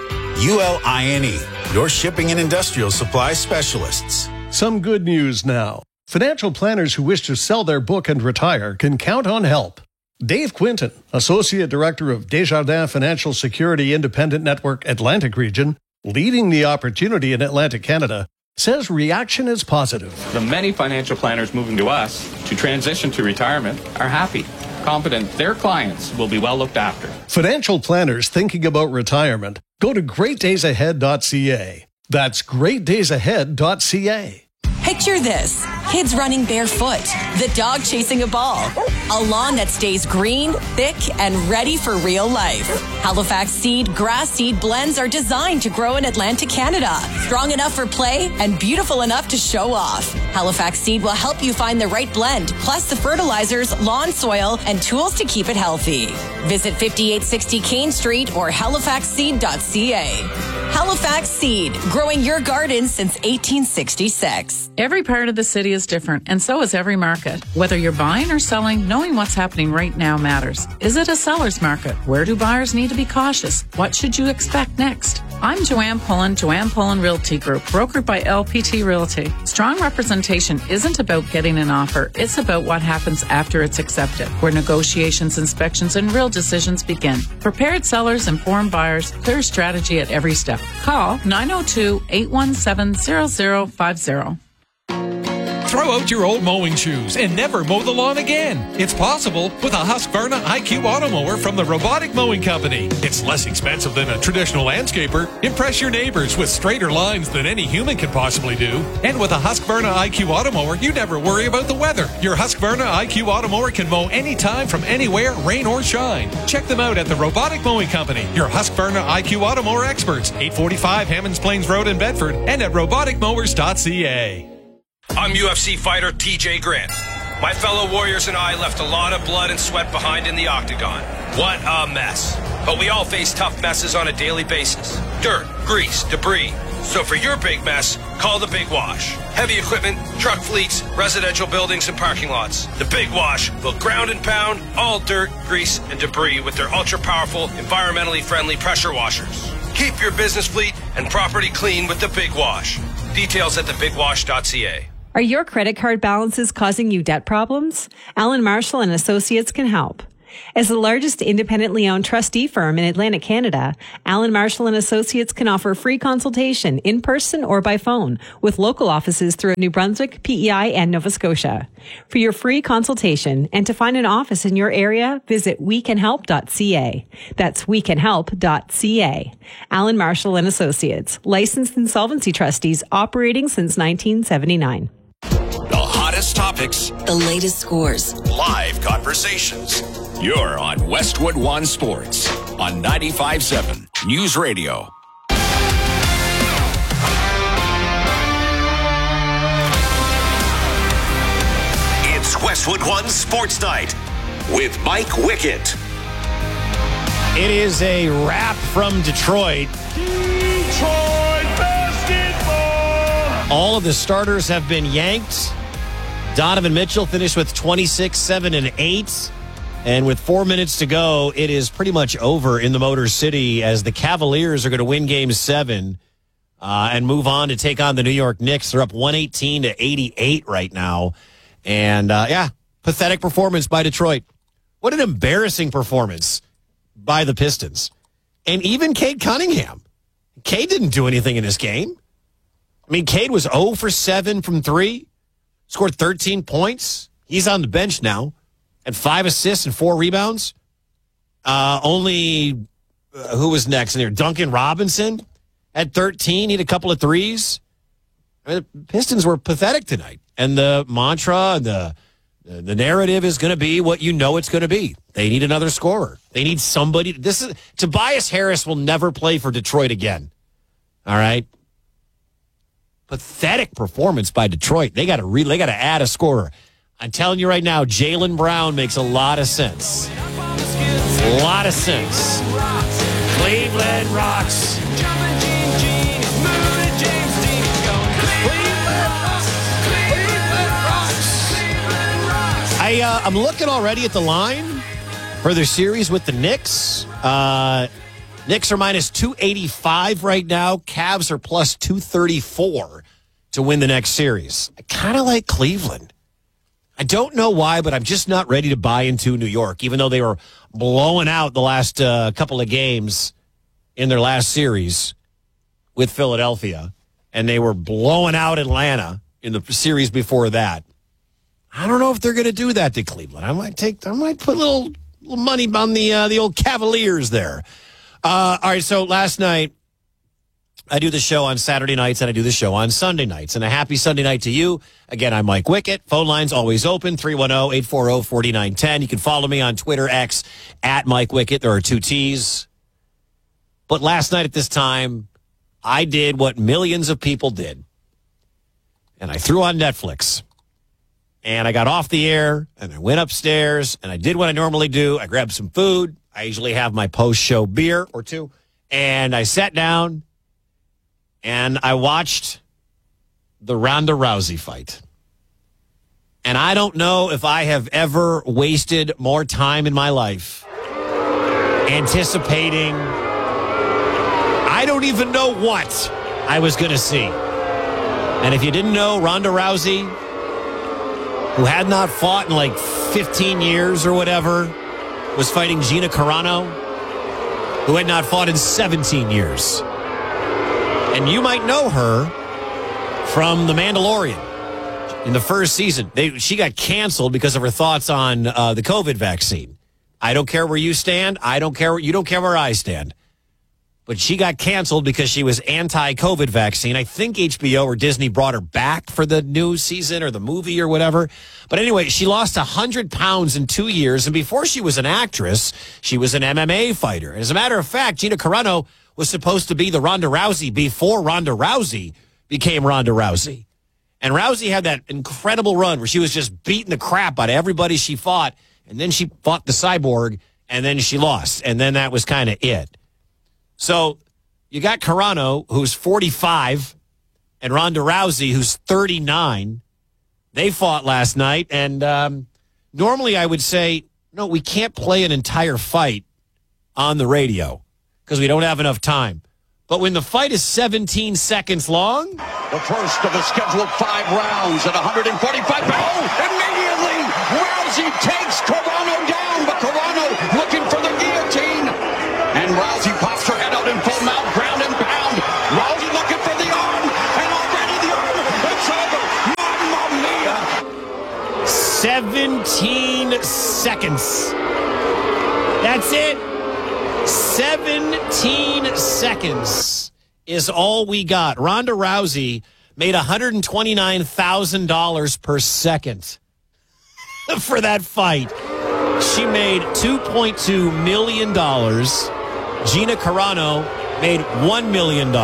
ULINE, your shipping and industrial supply specialists. Some good news now. Financial planners who wish to sell their book and retire can count on help. Dave Quinton, Associate Director of Desjardins Financial Security Independent Network Atlantic Region, leading the opportunity in Atlantic Canada, says reaction is positive. The many financial planners moving to us to transition to retirement are happy, confident their clients will be well looked after. Financial planners thinking about retirement, go to greatdaysahead.ca. That's greatdaysahead.ca. Picture this. Kids running barefoot, the dog chasing a ball, a lawn that stays green, thick, and ready for real life. Halifax Seed grass seed blends are designed to grow in Atlantic Canada. Strong enough for play and beautiful enough to show off. Halifax Seed will help you find the right blend, plus the fertilizers, lawn soil, and tools to keep it healthy. Visit 5860 Kane Street or halifaxseed.ca. Halifax Seed, growing your garden since 1866. Every part of the city is different, and so is every market. Whether you're buying or selling, knowing what's happening right now matters. Is it a seller's market? Where do buyers need to be cautious? What should you expect next? I'm Joanne Pullen Realty Group, brokered by LPT Realty. Strong representation isn't about getting an offer. It's about what happens after it's accepted, where negotiations, inspections, and real decisions begin. Prepared sellers, informed buyers, clear strategy at every step. Call 902-817-0050. Throw out your old mowing shoes and never mow the lawn again. It's possible with a Husqvarna IQ Auto Mower from the Robotic Mowing Company. It's less expensive than a traditional landscaper. Impress your neighbors with straighter lines than any human can possibly do. And with a Husqvarna IQ Auto Mower, you never worry about the weather. Your Husqvarna IQ Auto Mower can mow anytime from anywhere, rain or shine. Check them out at the Robotic Mowing Company, your Husqvarna IQ Auto Mower experts, 845 Hammonds Plains Road in Bedford, and at roboticmowers.ca. I'm UFC fighter TJ Grant. My fellow warriors and I left a lot of blood and sweat behind in the octagon. What a mess. But we all face tough messes on a daily basis. Dirt, grease, debris. So for your big mess, call the Big Wash. Heavy equipment, truck fleets, residential buildings, and parking lots. The Big Wash will ground and pound all dirt, grease, and debris with their ultra-powerful, environmentally friendly pressure washers. Keep your business fleet and property clean with the Big Wash. Details at thebigwash.ca. Are your credit card balances causing you debt problems? Allen Marshall and Associates can help. As the largest independently owned trustee firm in Atlantic Canada, Allen Marshall and Associates can offer free consultation in person or by phone with local offices throughout New Brunswick, PEI, and Nova Scotia. For your free consultation and to find an office in your area, visit wecanhelp.ca. That's wecanhelp.ca. Allen Marshall and Associates, licensed insolvency trustees operating since 1979. The hottest topics, the latest scores, live conversations. You're on Westwood One Sports on 95.7 News Radio. It's Westwood One Sports Night with Mike Wickett. It is a wrap from Detroit. Detroit basketball. All of the starters have been yanked. Donovan Mitchell finished with 26, 7, and 8. And with 4 minutes to go, it is pretty much over in the Motor City as the Cavaliers are going to win Game 7 and move on to take on the New York Knicks. They're up 118-88 right now. And, pathetic performance by Detroit. What an embarrassing performance by the Pistons. And even Cade Cunningham. Cade didn't do anything in this game. I mean, Cade was 0 for 7 from 3, scored 13 points. He's on the bench now. And 5 assists and 4 rebounds. Who was next in there? Duncan Robinson had 13. He had a couple of threes. I mean, the Pistons were pathetic tonight. And the mantra and the narrative is going to be what you know it's going to be. They need another scorer. They need somebody. Tobias Harris will never play for Detroit again. All right. Pathetic performance by Detroit. They got to add a scorer. I'm telling you right now, Jaylen Brown makes a lot of sense. A lot of sense. Cleveland rocks. I'm looking already at the line for their series with the Knicks. Knicks are minus 285 right now. Cavs are plus 234 to win the next series. I kind of like Cleveland. I don't know why, but I'm just not ready to buy into New York, even though they were blowing out the last couple of games in their last series with Philadelphia, and they were blowing out Atlanta in the series before that. I don't know if they're going to do that to Cleveland. I might put a little money on the old Cavaliers there. All right, so last night, I do the show on Saturday nights and I do the show on Sunday nights. And a happy Sunday night to you. Again, I'm Mike Wickett. Phone lines always open, 310-840-4910. You can follow me on Twitter, X, at Mike Wickett. There are 2 T's. But last night at this time, I did what millions of people did. And I threw on Netflix. And I got off the air and I went upstairs and I did what I normally do. I grabbed some food. I usually have my post-show beer or 2. And I sat down. And I watched the Ronda Rousey fight. And I don't know if I have ever wasted more time in my life anticipating, I don't even know what I was going to see. And if you didn't know, Ronda Rousey, who had not fought in like 15 years or whatever, was fighting Gina Carano, who had not fought in 17 years. And you might know her from The Mandalorian in the first season. She got canceled because of her thoughts on the COVID vaccine. I don't care where you stand. You don't care where I stand. But she got canceled because she was anti-COVID vaccine. I think HBO or Disney brought her back for the new season or the movie or whatever. But anyway, she lost 100 pounds in 2 years. And before she was an actress, she was an MMA fighter. As a matter of fact, Gina Carano was supposed to be the Ronda Rousey before Ronda Rousey became Ronda Rousey. And Rousey had that incredible run where she was just beating the crap out of everybody she fought. And then she fought the Cyborg, and then she lost. And then that was kind of it. So you got Carano, who's 45, and Ronda Rousey, who's 39. They fought last night, and normally I would say, no, we can't play an entire fight on the radio because we don't have enough time. But when the fight is 17 seconds long... The first of the scheduled 5 rounds at 145 pounds. Immediately, Rousey takes Carano down, but Carano looking for the guillotine. And Rousey pops her head out in full mount, ground and pound. Rousey looking for the arm, and already the arm, it's over. Mamma mia. 17 seconds. That's it. 17 seconds is all we got. Ronda Rousey made $129,000 per second for that fight. She made $2.2 million. Gina Carano made $1 million.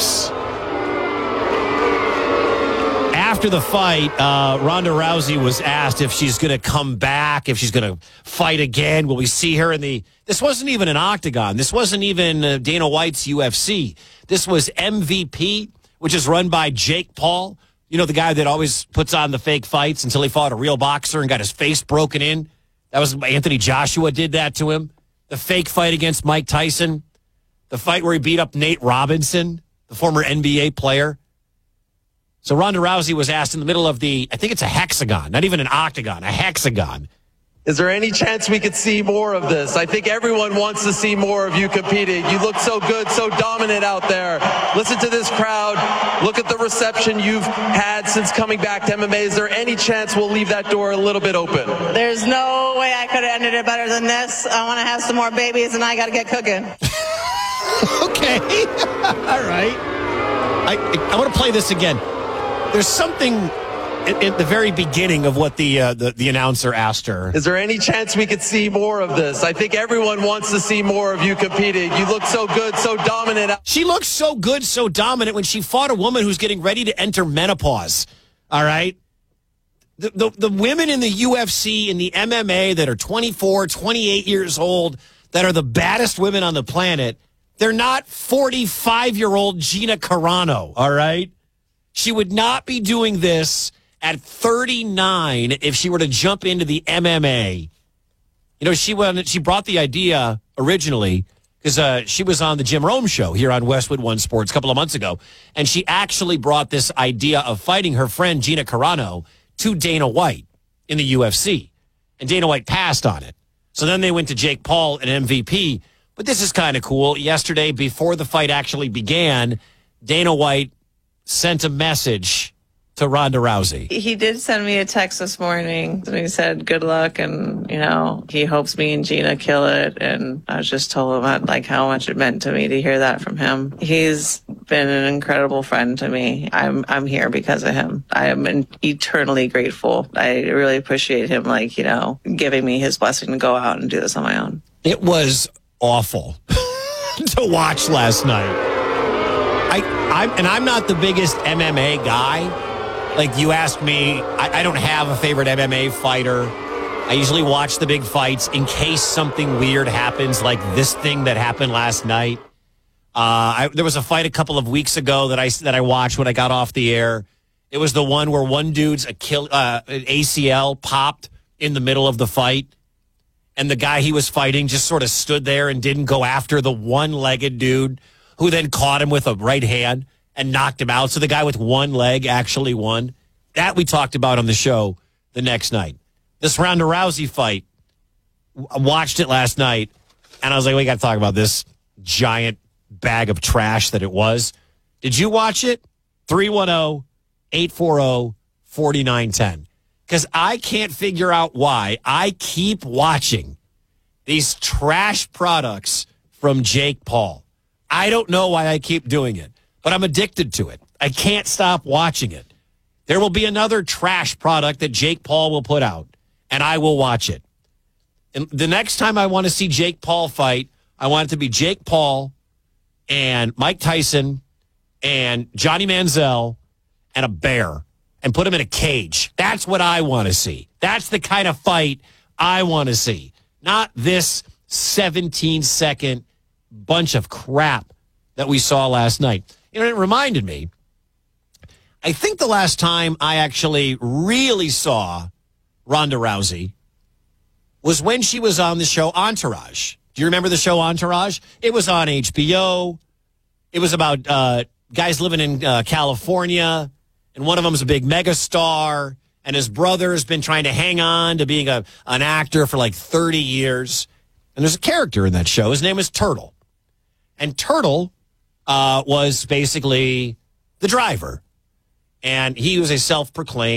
After the fight, Ronda Rousey was asked if she's going to come back, if she's going to fight again. Will we see her in the... This wasn't even an octagon. This wasn't even Dana White's UFC. This was MVP, which is run by Jake Paul. You know, the guy that always puts on the fake fights until he fought a real boxer and got his face broken in. That was Anthony Joshua did that to him. The fake fight against Mike Tyson. The fight where he beat up Nate Robinson, the former NBA player. So Ronda Rousey was asked in the middle of I think it's a hexagon, not even an octagon, a hexagon. Is there any chance we could see more of this? I think everyone wants to see more of you competing. You look so good, so dominant out there. Listen to this crowd. Look at the reception you've had since coming back to MMA. Is there any chance we'll leave that door a little bit open? There's no way I could have ended it better than this. I want to have some more babies, and I got to get cooking. Okay. All right. I want to play this again. There's something at the very beginning of what the announcer asked her. Is there any chance we could see more of this? I think everyone wants to see more of you competing. You look so good, so dominant. She looks so good, so dominant when she fought a woman who's getting ready to enter menopause. All right? The women in the UFC and the MMA that are 24, 28 years old, that are the baddest women on the planet, they're not 45-year-old Gina Carano, all right? She would not be doing this at 39 if she were to jump into the MMA. You know, she brought the idea originally because she was on the Jim Rome show here on Westwood One Sports a couple of months ago, and she actually brought this idea of fighting her friend Gina Carano to Dana White in the UFC, and Dana White passed on it. So then they went to Jake Paul and MVP, but this is kind of cool. Yesterday, before the fight actually began, Dana White sent a message to Ronda Rousey. He did send me a text this morning, and he said, good luck, and, you know, he hopes me and Gina kill it, and I just told him, like, how much it meant to me to hear that from him. He's been an incredible friend to me. I'm here because of him. I am eternally grateful. I really appreciate him, like, you know, giving me his blessing to go out and do this on my own. It was awful to watch last night. I'm not the biggest MMA guy. Like, you asked me, I don't have a favorite MMA fighter. I usually watch the big fights in case something weird happens, like this thing that happened last night. There was a fight a couple of weeks ago that I watched when I got off the air. It was the one where one dude's ACL popped in the middle of the fight, and the guy he was fighting just sort of stood there and didn't go after the one-legged dude, who then caught him with a right hand and knocked him out. So the guy with one leg actually won. That we talked about on the show the next night. This Ronda Rousey fight, I watched it last night, and I was like, we got to talk about this giant bag of trash that it was. Did you watch it? 310-840-4910. Because I can't figure out why I keep watching these trash products from Jake Paul. I don't know why I keep doing it, but I'm addicted to it. I can't stop watching it. There will be another trash product that Jake Paul will put out, and I will watch it. And the next time I want to see Jake Paul fight, I want it to be Jake Paul and Mike Tyson and Johnny Manziel and a bear, and put him in a cage. That's what I want to see. That's the kind of fight I want to see. Not this 17-second bunch of crap that we saw last night. You know, it reminded me, I think the last time I actually really saw Ronda Rousey was when she was on the show Entourage. Do you remember the show Entourage? It was on HBO. It was about guys living in California, and one of them is a big megastar, and his brother has been trying to hang on to being an actor for like 30 years. And there's a character in that show. His name is Turtle. And Turtle was basically the driver. And he was a self-proclaimed